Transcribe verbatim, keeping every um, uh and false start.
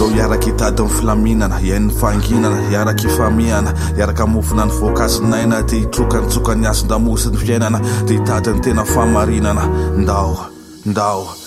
Andao iaraky hitady ny filaminana, iain'ny fanginana, iaraky ifamiana, iaraka mofona ny voakasinaina, ty hitrokanitsoka ny ason-damosy ny fiainana, ty hitady ny tena famarinana. Ndao, ndao